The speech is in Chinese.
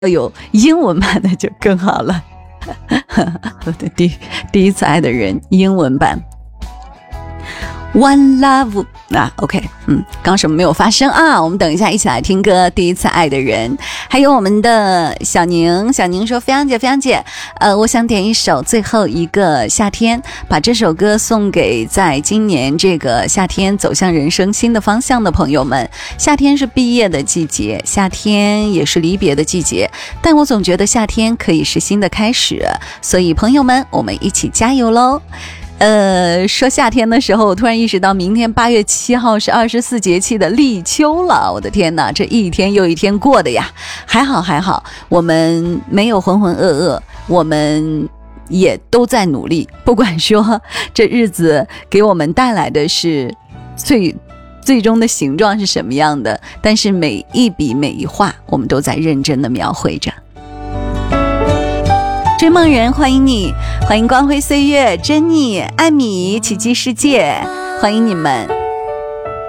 要有英文版的就更好了。我的第一次爱的人英文版 One Love OK， 刚什么没有发生啊？我们等一下一起来听歌。第一次爱的人，还有我们的小宁说，飞扬姐，我想点一首最后一个夏天，把这首歌送给在今年这个夏天走向人生新的方向的朋友们。夏天是毕业的季节，夏天也是离别的季节，但我总觉得夏天可以是新的开始，所以朋友们，我们一起加油咯。说夏天的时候，我突然意识到明天8月7号是24节气的立秋了。我的天哪，这一天又一天过的呀！还好，我们没有浑浑噩噩，我们也都在努力。不管说这日子给我们带来的是最终的形状是什么样的，但是每一笔每一画，我们都在认真的描绘着。追梦人，欢迎你，欢迎光辉岁月，珍妮、艾米、奇迹世界，欢迎你们。